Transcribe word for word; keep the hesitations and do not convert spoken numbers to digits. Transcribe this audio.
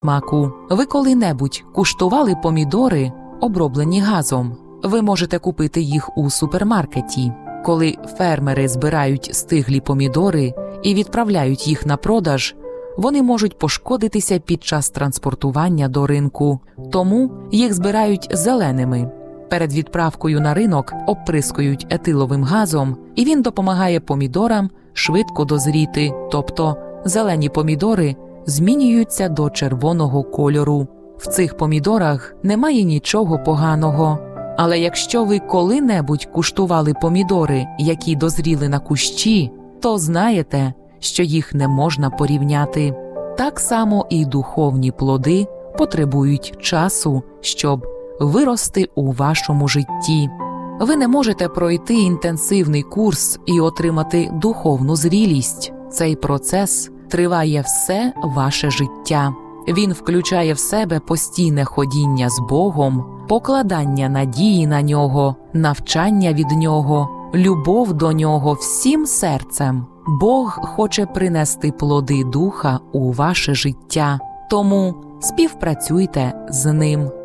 смаку. Ви коли-небудь куштували помідори, оброблені газом? Ви можете купити їх у супермаркеті. Коли фермери збирають стиглі помідори і відправляють їх на продаж, вони можуть пошкодитися під час транспортування до ринку, тому їх збирають зеленими. Перед відправкою на ринок обприскують етиловим газом, і він допомагає помідорам швидко дозріти, тобто зелені помідори змінюються до червоного кольору. В цих помідорах немає нічого поганого. Але якщо ви коли-небудь куштували помідори, які дозріли на кущі, то знаєте, що їх не можна порівняти. Так само і духовні плоди потребують часу, щоб вирости у вашому житті. Ви не можете пройти інтенсивний курс і отримати духовну зрілість. Цей процес триває все ваше життя. Він включає в себе постійне ходіння з Богом, покладання надії на Нього, навчання від Нього, любов до Нього всім серцем. Бог хоче принести плоди Духа у ваше життя, тому співпрацюйте з Ним.